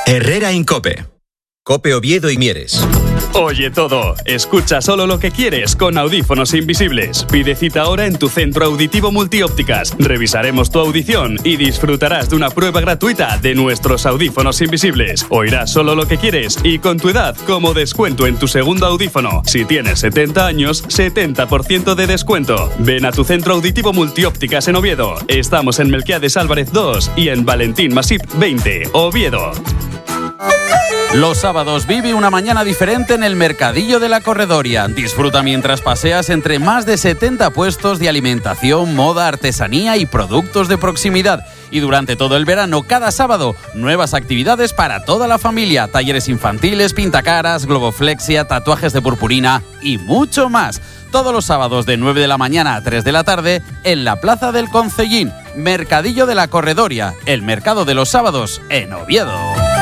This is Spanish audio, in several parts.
Herrera Incope. Cope Oviedo y Mieres. Oye todo, escucha solo lo que quieres con audífonos invisibles. Pide cita ahora en tu centro auditivo Multiópticas. Revisaremos tu audición y disfrutarás de una prueba gratuita de nuestros audífonos invisibles. Oirás solo lo que quieres y con tu edad como descuento en tu segundo audífono. Si tienes 70 años, 70% de descuento. Ven a tu centro auditivo Multiópticas en Oviedo. Estamos en Melquiades Álvarez 2 y en Valentín Masip 20, Oviedo. Los sábados vive una mañana diferente en el Mercadillo de la Corredoria. Disfruta mientras paseas entre más de 70 puestos de alimentación, moda, artesanía y productos de proximidad. Y durante todo el verano, cada sábado, nuevas actividades para toda la familia. Talleres infantiles, pintacaras, globoflexia, tatuajes de purpurina y mucho más. Todos los sábados de 9 de la mañana a 3 de la tarde en la Plaza del Concellín. Mercadillo de la Corredoria, el mercado de los sábados en Oviedo.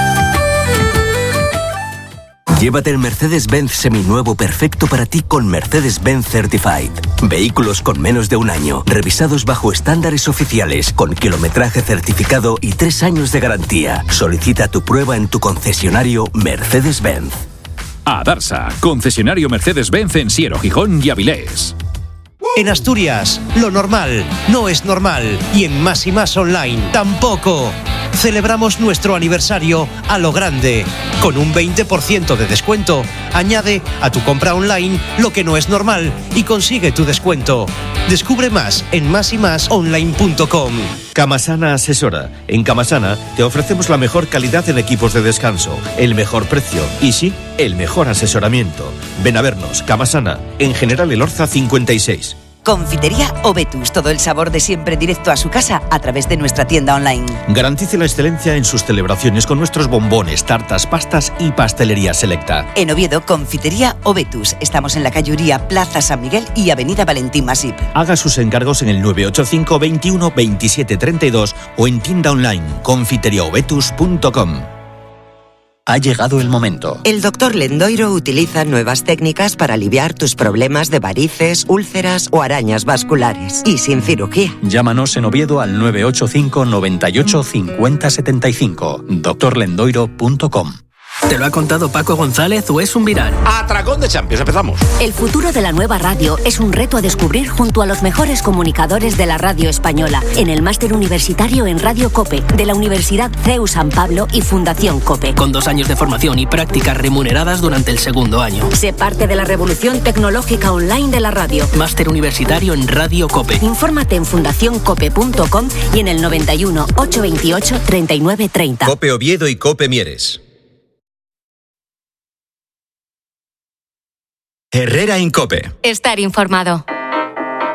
Llévate el Mercedes-Benz seminuevo perfecto para ti con Mercedes-Benz Certified. Vehículos con menos de un año, revisados bajo estándares oficiales, con kilometraje certificado y 3 años de garantía. Solicita tu prueba en tu concesionario Mercedes-Benz. Adarsa, concesionario Mercedes-Benz en Siero, Gijón y Avilés. En Asturias, lo normal no es normal. Y en Más y Más Online tampoco. Celebramos nuestro aniversario a lo grande. Con un 20% de descuento. Añade a tu compra online lo que no es normal y consigue tu descuento. Descubre más en masymasonline.com. Camasana asesora. En Camasana te ofrecemos la mejor calidad en equipos de descanso, el mejor precio y sí, el mejor asesoramiento. Ven a vernos, Camasana, en General Elorza 56. Confitería Ovetus, todo el sabor de siempre directo a su casa a través de nuestra tienda online. Garantice la excelencia en sus celebraciones con nuestros bombones, tartas, pastas y pastelería selecta. En Oviedo, Confitería Ovetus. Estamos en la calle Uría, Plaza San Miguel y Avenida Valentín Masip. Haga sus encargos en el 985 21 27 32 o en tienda online confiteriaovetus.com. Ha llegado el momento. El Dr. Lendoiro utiliza nuevas técnicas para aliviar tus problemas de varices, úlceras o arañas vasculares. Y sin cirugía. Llámanos en Oviedo al 985 98 50 75. drlendoiro.com. ¿Te lo ha contado Paco González o es un viral? Atracón de Champions, empezamos. El futuro de la nueva radio es un reto a descubrir junto a los mejores comunicadores de la radio española en el máster universitario en Radio COPE de la Universidad CEU San Pablo y Fundación COPE. Con 2 años de formación y prácticas remuneradas durante el segundo año. Sé parte de la revolución tecnológica online de la radio. Máster universitario en Radio COPE. Infórmate en fundacioncope.com y en el 91 828 39 30. Cope Oviedo y Cope Mieres. Herrera Incope. Estar informado.